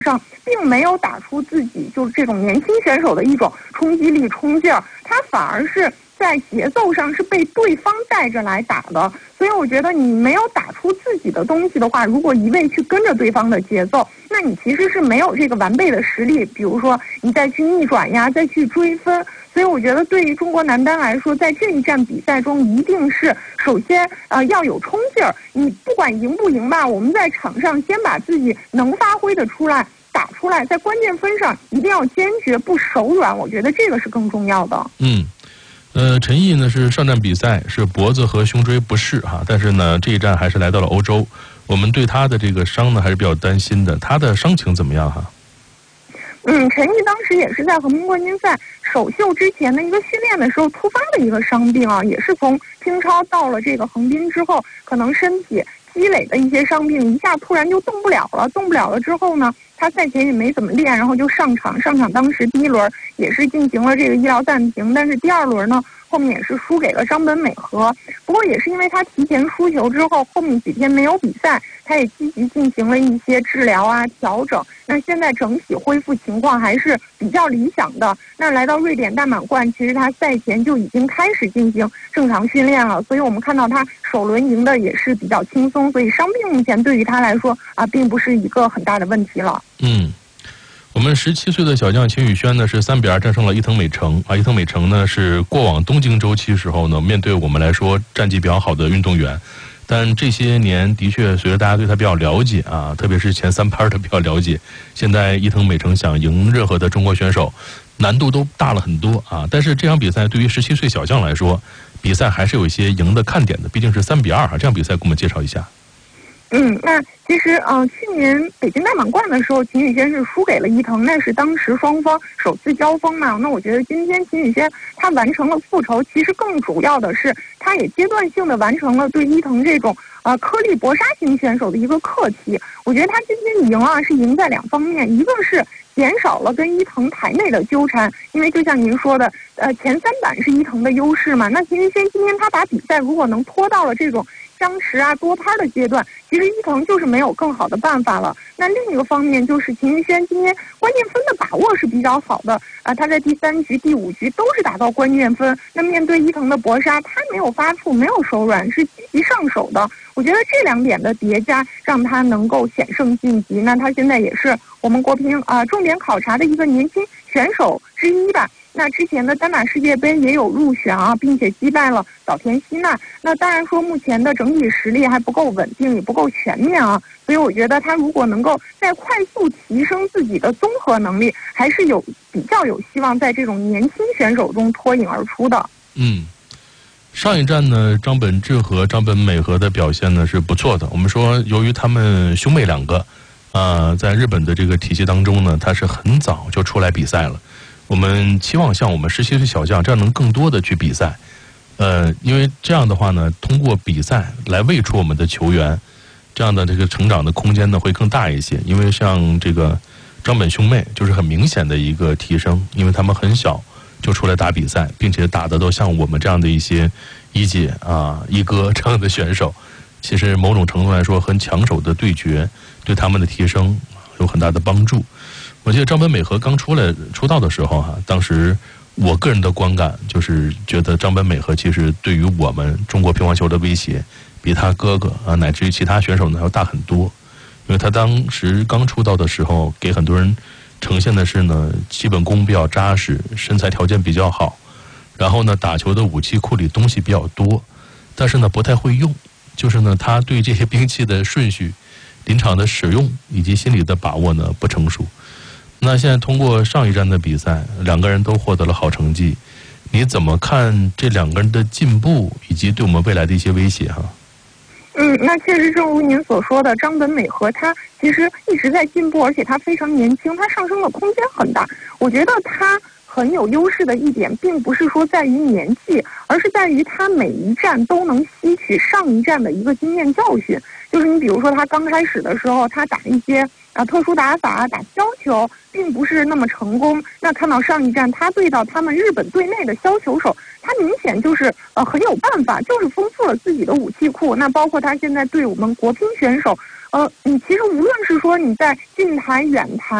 上并没有打出自己就是这种年轻选手的一种冲击力、冲劲儿，他反而是在节奏上是被对方带着来打的。所以我觉得你没有打出自己的东西的话，如果一味去跟着对方的节奏，那你其实是没有这个完备的实力，比如说你再去逆转呀，再去追分。所以我觉得对于中国男单来说，在这一站比赛中，一定是首先要有冲劲儿。你不管赢不赢吧，我们在场上先把自己能发挥的出来打出来，在关键分上一定要坚决不手软，我觉得这个是更重要的。 陈毅呢是上站比赛是脖子和胸椎不适哈，但是呢这一站还是来到了欧洲，我们对他的这个伤呢还是比较担心的，他的伤情怎么样哈？ 陈毅当时也是在横滨冠军赛首秀之前的一个训练的时候突发的一个伤病啊，也是从乒超到了这个横滨之后，可能身体积累的一些伤病一下突然就动不了了之后呢，他赛前也没怎么练，然后就上场当时第一轮也是进行了这个医疗暂停，但是第二轮呢后面也是输给了张本美和。不过也是因为他提前输球之后，后面几天没有比赛，他也积极进行了一些治疗啊调整，那现在整体恢复情况还是比较理想的。那来到瑞典大满贯，其实他赛前就已经开始进行正常训练了，所以我们看到他首轮赢的也是比较轻松，所以伤病目前对于他来说并不是一个很大的问题了。 我们17岁的小将秦宇轩呢是3-2战胜了伊藤美诚伊藤美诚呢是过往东京周期时候呢面对我们来说战绩比较好的运动员，但这些年的确随着大家对他比较了解特别是前3拍的比较了解，现在伊藤美诚想赢任何的中国选手难度都大了很多但是这场比赛对于17岁小将来说，比赛还是有一些赢的看点的，毕竟是3-2这样比赛给我们介绍一下。 那其实去年北京大满贯的时候，秦宇轩是输给了伊藤，那是当时双方首次交锋嘛。那我觉得今天秦宇轩他完成了复仇，其实更主要的是他也阶段性的完成了对伊藤这种颗粒搏杀型选手的一个克题。我觉得他今天赢是赢在2方面，一个是减少了跟伊藤台内的纠缠，因为就像您说的，前3板是伊藤的优势嘛。那秦宇轩今天他把比赛如果能拖到了这种相持多拍的阶段，其实伊藤就是没有更好的办法了。那另一个方面就是秦宇轩今天关键分的把握是比较好的他在第3局、第5局都是打到关键分。那面对伊藤的搏杀，他没有发怵，没有手软，是积极上手的。我觉得这2点的叠加让他能够险胜晋级。那他现在也是我们国乒重点考察的一个年轻选手之一吧。那之前的单打世界杯也有入选并且击败了岛田希娜。那当然说目前的整体实力还不够稳定，也不够全面所以我觉得他如果能够再快速提升自己的综合能力，还是比较有希望在这种年轻选手中脱颖而出的。 上一站呢，张本智和张本美和的表现呢是不错的。我们说由于他们兄妹2个在日本的这个体系当中呢，他是很早就出来比赛了。我们期望像我们17岁小将这样能更多的去比赛，因为这样的话呢，通过比赛来喂出我们的球员，这样的这个成长的空间呢会更大一些。因为像这个张本兄妹就是很明显的一个提升，因为他们很小就出来打比赛，并且打的都像我们这样的一些一姐一哥这样的选手，其实某种程度来说很抢手的对决对他们的提升有很大的帮助。我记得张本美和刚出道的时候当时我个人的观感就是觉得张本美和其实对于我们中国乒乓球的威胁比他哥哥乃至于其他选手呢要大很多。因为他当时刚出道的时候给很多人呈现的是呢基本功比较扎实，身材条件比较好，然后呢打球的武器库里东西比较多，但是呢不太会用，就是呢他对这些兵器的顺序、临场的使用以及心理的把握呢不成熟。那现在通过上一站的比赛，2个人都获得了好成绩，你怎么看这2个人的进步以及对我们未来的一些威胁那确实正如您所说的，张本美和他其实一直在进步，而且他非常年轻，他上升的空间很大。我觉得他很有优势的一点，并不是说在于年纪，而是在于他每一站都能吸取上一站的一个经验教训。就是你比如说他刚开始的时候，他打一些特殊打法打削球并不是那么成功，那看到上一站他对到他们日本队内的削球手，他明显就是很有办法，就是丰富了自己的武器库。那包括他现在对我们国乒选手你其实无论是说你在近台远台